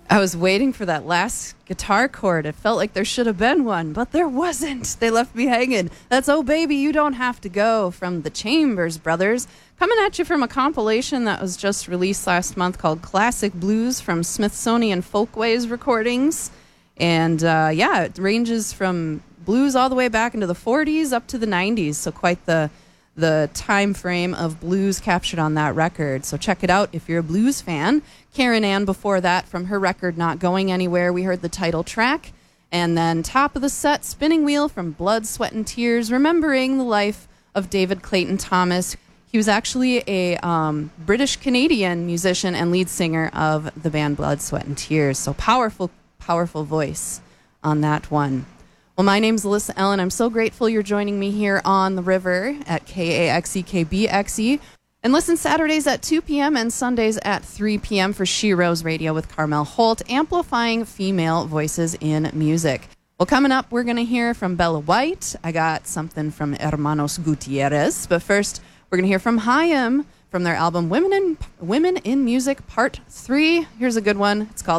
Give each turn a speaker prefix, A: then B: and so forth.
A: I was waiting for that last guitar chord. It felt like there should have been one, but there wasn't. They left me hanging. That's Oh Baby, You Don't Have to Go from the Chambers Brothers. Coming at you from a compilation that was just released last month called Classic Blues from Smithsonian Folkways Recordings. And it ranges from blues all the way back into the 40s up to the 90s. So quite the time frame of blues captured on that record. So check it out if you're a blues fan. Karen Ann before that from her record Not Going Anywhere, we heard the title track. And then top of the set, Spinning Wheel from Blood, Sweat and Tears, remembering the life of David Clayton Thomas. He was actually a British-Canadian musician and lead singer of the band Blood, Sweat and Tears. So powerful voice on that one. Well, my name's Alyssa Ellen. I'm so grateful you're joining me here on the river at KAXE. And listen Saturdays at 2 p.m. and Sundays at 3 p.m. for She Rose Radio with Carmel Holt, amplifying female voices in music. Well, coming up, we're going to hear from Bella White. I got something from Hermanos Gutierrez. But first, we're going to hear from Haim from their album Women in Music Part 3. Here's a good one. It's called